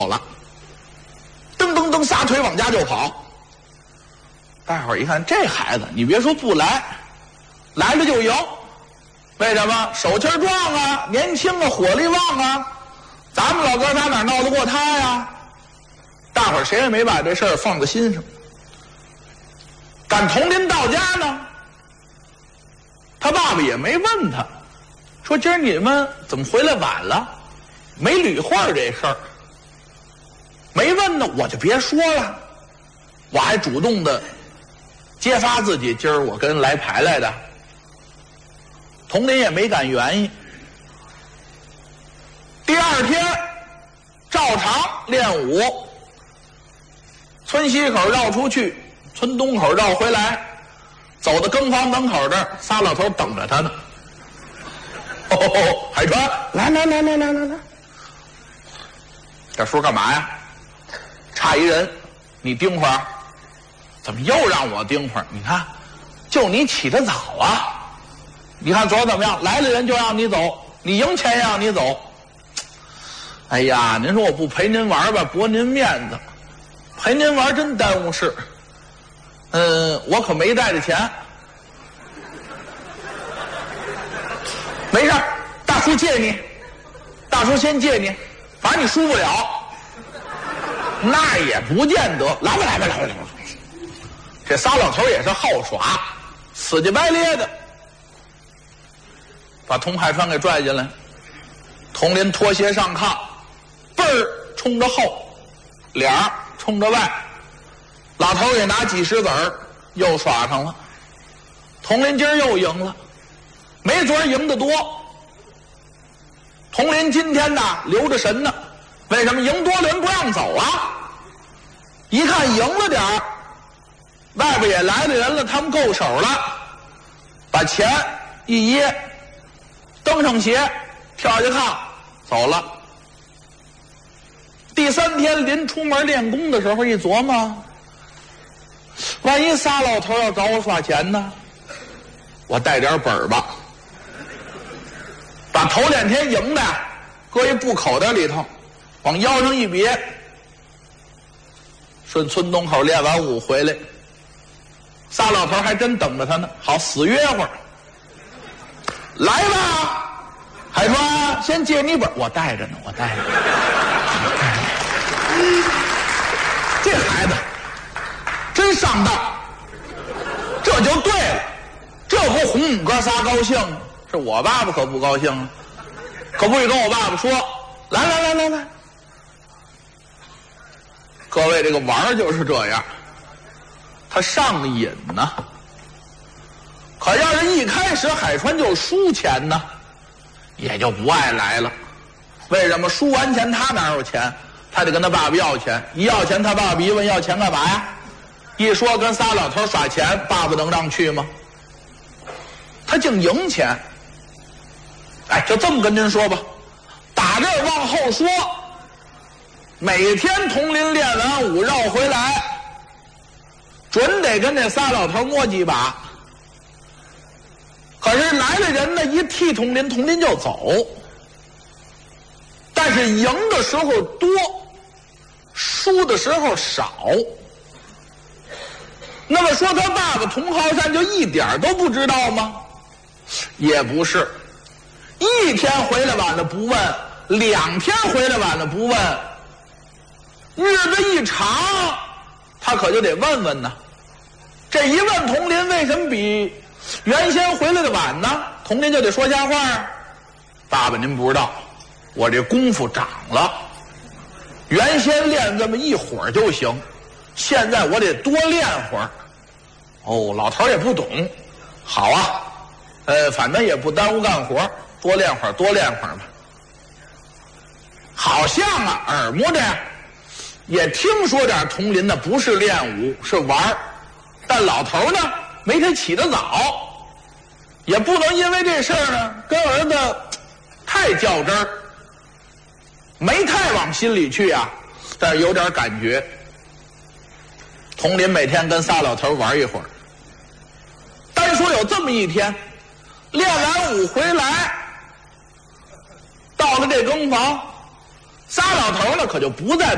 了，噔噔噔撒腿往家就跑。大伙儿一看这孩子，你别说不来，来了就赢。为什么？手气壮啊，年轻啊，火力旺啊，咱们老哥仨哪闹得过他呀？大伙儿谁也没把这事儿放在心上。赶佟林到家呢，他爸爸也没问他，说今儿你们怎么回来晚了？没捋会儿这事儿，没问呢，我就别说了，我还主动的揭发自己，今儿我跟人来牌来的。佟林也没敢原因。第二天照常练武，村西口绕出去，村东口绕回来，走到更房门口这儿，仨老头等着他呢。海川，来，这叔干嘛呀？差一人，你盯会儿。怎么又让我盯会儿？你看，就你起得早啊！你看昨儿怎么样？来了人就让你走，你赢钱也让你走。哎呀，您说我不陪您玩吧，驳您面子；陪您玩真耽误事。我可没带着钱。没事，大叔借你，大叔先借你，反正你输不了。那也不见得。来吧。这仨老头也是好耍，死乞白咧的，把佟海川给拽进来。佟林脱鞋上炕，背儿冲着后，脸儿冲着外，老头也拿几十子儿又耍上了。佟林今儿又赢了，没昨儿赢得多。佟林今天呢留着神呢，为什么？赢多人不让走啊！一看赢了点儿，外边也来了人了，他们够手了，把钱一掖，蹬上鞋，跳下炕走了。第三天临出门练功的时候一琢磨，万一仨老头要找我耍钱呢，我带点本儿吧，把头2天赢的搁一布口袋里头，往腰上一别，顺村东口练完武回来，仨老头还真等着他呢，好死约会儿。来吧，海川，先借你本，我带着呢。这孩子真上当，这就对了，这不哄我们哥仨高兴吗？是我爸爸可不高兴啊，可不许跟我爸爸说。来，各位，这个玩就是这样，他上瘾呢。可要是一开始海川就输钱呢，也就不爱来了。为什么？输完钱他哪有钱？他得跟他爸爸要钱，一要钱他爸爸一问要钱干嘛呀？一说跟仨老头耍钱，爸爸能让去吗？他净赢钱。哎，就这么跟您说吧，打这儿往后说，每天佟林练完武绕回来，准得跟这仨老头摸几把。可是来了人呢，一替佟林，佟林就走。但是赢的时候多，输的时候少。那么说他爸爸佟浩善就一点都不知道吗？也不是，一天回来晚了不问，2天回来晚了不问，日子一长，他可就得问问呢。这一问佟林为什么比原先回来的晚呢？佟林就得说瞎话啊。爸爸您不知道，我这功夫长了，原先练这么一会儿就行，现在我得多练会儿。哦，老头也不懂，好啊，反正也不耽误干活，多练会儿吧。好像啊，耳目着也听说点佟林呢，不是练武是玩，但老头呢没他起得早，也不能因为这事儿呢跟儿子太较真儿，没太往心里去啊，但是有点感觉。佟林每天跟仨老头玩一会儿，单说有这么一天，练完武回来，到了这更房，仨老头呢可就不在